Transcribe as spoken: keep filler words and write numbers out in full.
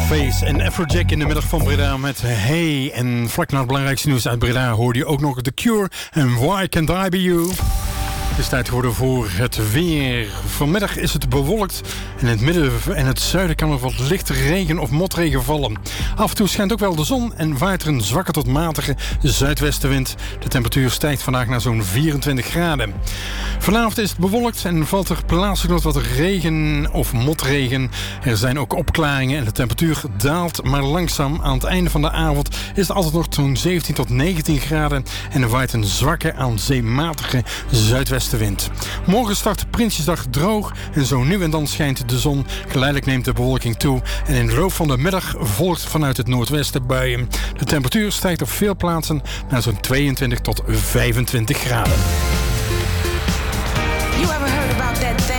Face en Afrojack in de middag van Breda met Hey. En vlak na het belangrijkste nieuws uit Breda hoorde je ook nog The Cure en Why Can't I Be You. Het is tijd geworden voor het weer. Vanmiddag is het bewolkt en in het midden en het zuiden kan er wat lichte regen of motregen vallen. Af en toe schijnt ook wel de zon en waait er een zwakke tot matige zuidwestenwind. De temperatuur stijgt vandaag naar zo'n vierentwintig graden. Vanavond is het bewolkt en valt er plaatselijk nog wat regen of motregen. Er zijn ook opklaringen en de temperatuur daalt maar langzaam. Aan het einde van de avond is het altijd nog zo'n zeventien tot negentien graden en er waait een zwakke aan zee matige zuidwestenwind. Wind. Morgen start Prinsjesdag droog en zo nu en dan schijnt de zon. Geleidelijk neemt de bewolking toe en in de loop van de middag volgt vanuit het noordwesten buien. De temperatuur stijgt op veel plaatsen naar zo'n tweeëntwintig tot vijfentwintig graden. You ever heard about that thing?